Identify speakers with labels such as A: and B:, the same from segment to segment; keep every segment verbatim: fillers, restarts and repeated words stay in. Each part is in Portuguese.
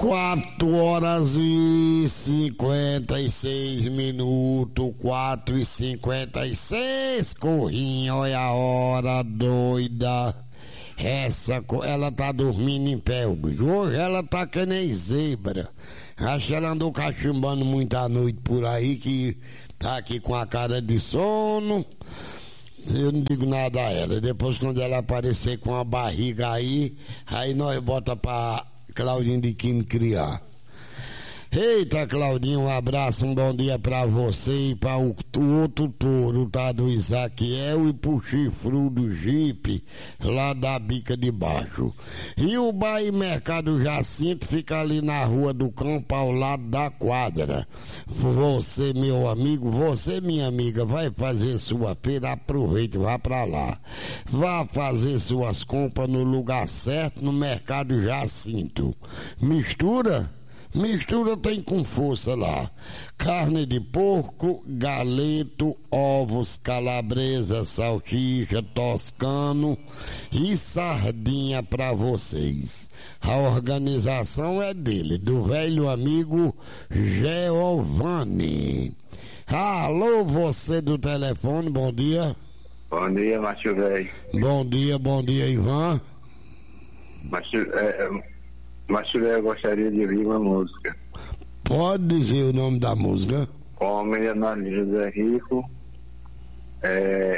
A: Quatro horas e cinquenta e seis minutos, quatro e cinquenta e seis, corrinha, olha a hora doida. Essa, ela tá dormindo em pé, hoje ela tá que nem zebra. Acho que ela andou cachimbando muita noite por aí, que tá aqui com a cara de sono. Eu não digo nada a ela. Depois, quando ela aparecer com a barriga aí, aí nós bota pra Claudinho de Quino criar. Eita, Claudinho, um abraço, um bom dia pra você e pra o, o outro touro, tá? Do Isaquiel e pro chifru do Jipe, lá da Bica de Baixo. E o bar e mercado Jacinto fica ali na Rua do Campo, ao lado da quadra. Você, meu amigo, você, minha amiga, vai fazer sua feira, aproveite, vá pra lá. Vá fazer suas compras no lugar certo, no mercado Jacinto. Mistura? Mistura tem com força lá. Carne de porco, galeto, ovos, calabresa, salsicha, toscano e sardinha para vocês. A organização é dele, do velho amigo Geovani. Alô, você do telefone, bom dia.
B: Bom dia, Márcio Velho.
A: Bom dia, bom dia, Ivan.
B: Márcio, é... Mas eu gostaria de ouvir uma música.
A: Pode dizer o nome da música?
B: Homem Ana José Rico. É...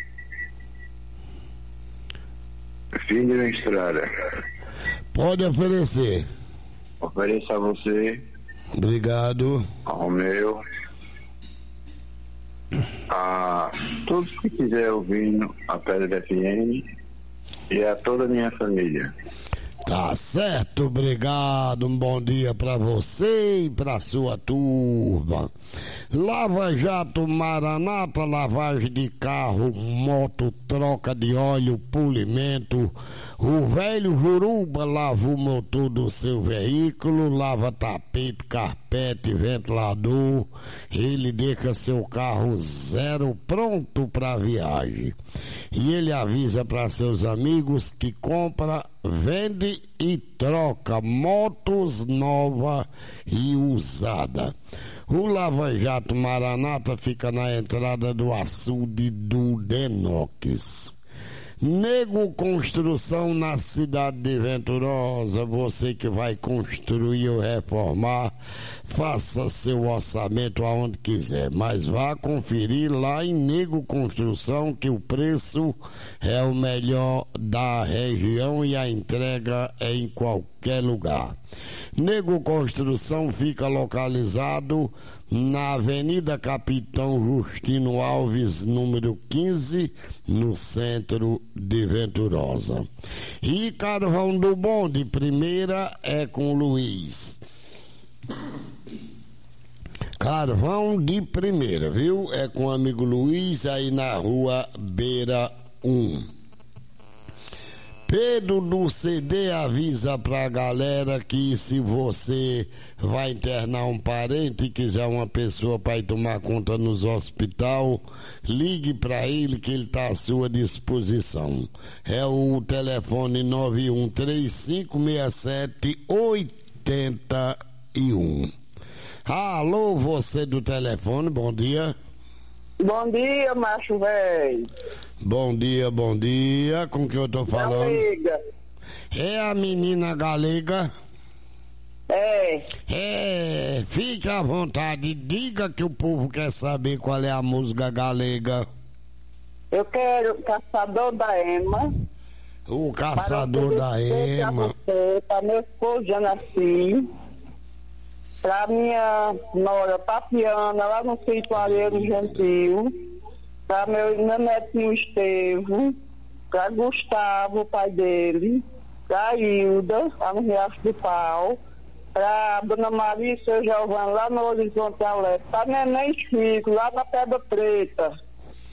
B: Fim de uma estrada.
A: Pode oferecer.
B: Ofereço a você.
A: Obrigado.
B: Ao meu. A todos que quiser ouvindo a Pedra F M e a toda a minha família.
A: Tá certo, obrigado, um bom dia pra você e pra sua turma. Lava Jato Maranata, lavagem de carro, moto, troca de óleo, polimento. O velho Juruba lava o motor do seu veículo, lava tapete, carpete, ventilador. Ele deixa seu carro zero pronto pra viagem. E ele avisa para seus amigos que compra, vende e troca motos nova e usada. O Lava Jato Maranata fica na entrada do açude do Denox. Nego Construção na cidade de Venturosa, você que vai construir ou reformar, faça seu orçamento aonde quiser, mas vá conferir lá em Nego Construção que o preço é o melhor da região e a entrega é em qualquer lugar. Nego Construção fica localizado na Avenida Capitão Justino Alves, número quinze, no centro de Venturosa. E Carvão do Bom de primeira é com Luiz. Carvão de primeira, viu? É com o amigo Luiz, aí na rua Beira um. Pedro do C D avisa pra galera que se você vai internar um parente e quiser uma pessoa para ir tomar conta nos hospital, ligue pra ele que ele tá à sua disposição. É o telefone nove um três cinco seis sete oito um. Alô, você do telefone, bom dia.
C: Bom dia, macho velho.
A: Bom dia, bom dia. Com que eu tô falando?
C: Galega.
A: É a menina galega?
C: É.
A: É, fique à vontade, diga que o povo quer saber qual é a música galega.
C: Eu quero Caçador da Ema.
A: O Caçador da Ema.
C: Para meu esposo Janaci. Para minha nora Tatiana, lá no Sítio Areiro Gentil. Para meu, meu netinho Estevo. Para Gustavo, o pai dele. Para Hilda, lá no Riacho de Pau. Para Dona Maria e seu Giovanni, lá no Horizonte Alegre. Para Neném Chico, lá na Pedra Preta.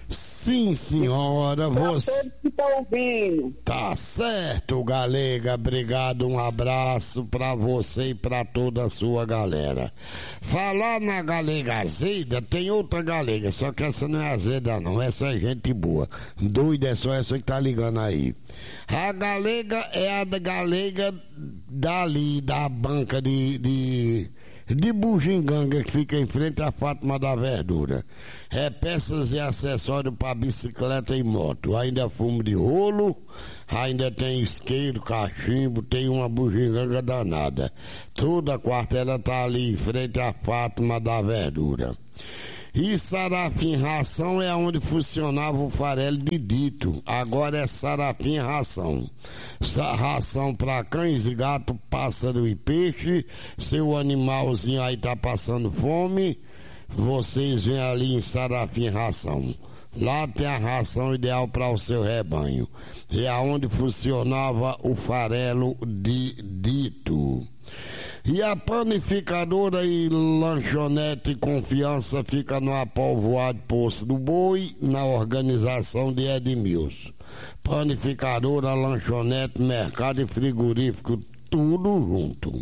A: Sim, senhora,
C: Pra
A: você...
C: todos que estão ouvindo.
A: Tá certo, Galega. Obrigado, um abraço pra você e pra toda a sua galera. Falar na Galega Azeda, tem outra Galega, só que essa não é azeda não, essa é gente boa. Doida é só essa que tá ligando aí. A Galega é a Galega dali, da banca de... de... de bugiganga que fica em frente à Fátima da Verdura. É peças e acessórios para bicicleta e moto. Ainda fumo de rolo, ainda tem isqueiro, cachimbo, tem uma bugiganga danada. Toda quarta ela tá ali em frente à Fátima da Verdura. E Sarafim Ração é onde funcionava o farelo de Dito. Agora é Sarafim Ração. Ração para cães, gato, pássaro e peixe. Seu animalzinho aí tá passando fome. Vocês vêm ali em Sarafim Ração. Lá tem a ração ideal para o seu rebanho. É aonde funcionava o farelo de Dito. E a panificadora e lanchonete Confiança fica no Apovoado Poço do Boi, na organização de Edmilson. Panificadora, lanchonete, mercado e frigorífico, tudo junto.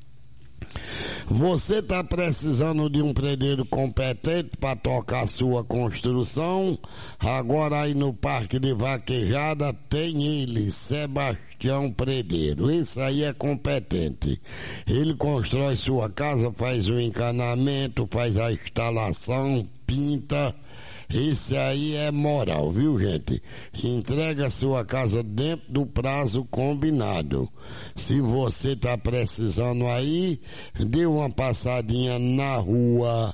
A: Você está precisando de um pedreiro competente para tocar sua construção? Agora aí no Parque de Vaquejada tem ele, Sebastião Pedreiro. Esse aí é competente. Ele constrói sua casa, faz o encanamento, faz a instalação, pinta. Esse aí é moral, viu, gente? Entrega a sua casa dentro do prazo combinado. Se você tá precisando aí, dê uma passadinha na rua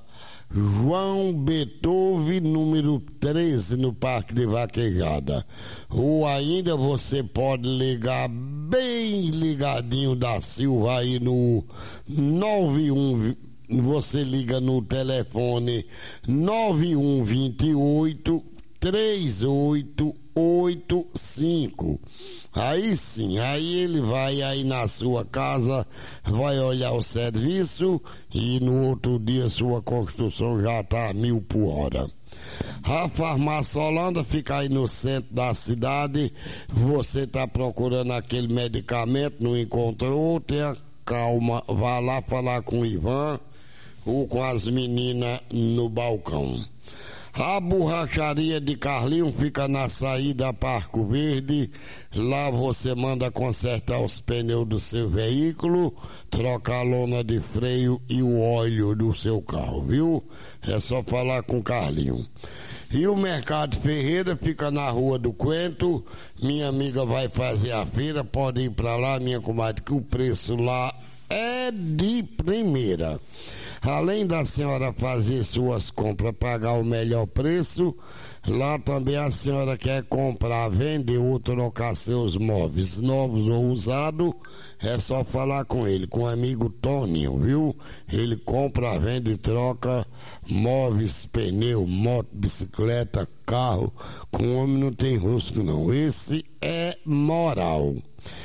A: João Beethoven, número treze, no Parque de Vaquejada. Ou ainda você pode ligar bem ligadinho da Silva aí no nove um... Você liga no telefone nove um dois oito, três oito oito cinco. Aí sim, aí ele vai aí na sua casa, vai olhar o serviço e no outro dia sua construção já está a mil por hora. A Farmácia Holanda fica aí no centro da cidade. Você está procurando aquele medicamento, não encontrou, tenha calma, vá lá falar com o Ivan ou com as meninas no balcão. A borracharia de Carlinho fica na saída Parco Verde. Lá você manda consertar os pneus do seu veículo, trocar a lona de freio e o óleo do seu carro, viu? É só falar com o Carlinho. E o Mercado Ferreira fica na Rua do Quento. Minha amiga vai fazer a feira, pode ir pra lá, minha comadre, que o preço lá é de primeira. Além da senhora fazer suas compras, pagar o melhor preço, lá também a senhora quer comprar, vender ou trocar seus móveis novos ou usados, é só falar com ele, com o amigo Toninho, viu? Ele compra, vende e troca móveis, pneu, moto, bicicleta, carro. Com o homem não tem rosto não, esse é moral.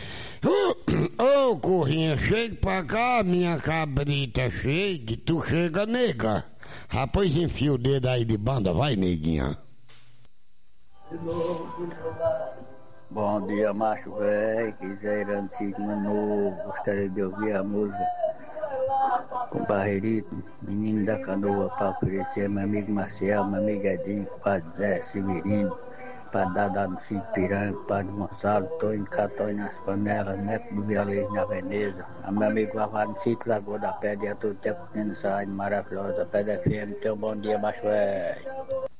A: Ô, oh, Corrinha, chega pra cá, minha cabrita, chegue, tu chega, nega. Rapaz, enfia o dedo aí de banda, vai, neguinha.
D: Bom dia, macho velho, quiser antigo novo, gostaria de ouvir a música com Barreirito, Menino da Canoa, para oferecer meu amigo Marcel, meu amigo Edinho, para Zé Severino, para Dada no Sítio Piranga, Padre Gonçalo, Tonho Catói nas panelas, Neto do Vialejo na Veneza, a meu amigo Lavado no Sítio Lagoa da Pedra, e a todo tempo tendo essa rádio maravilhosa, Pedra F M, teu bom dia, macho velho.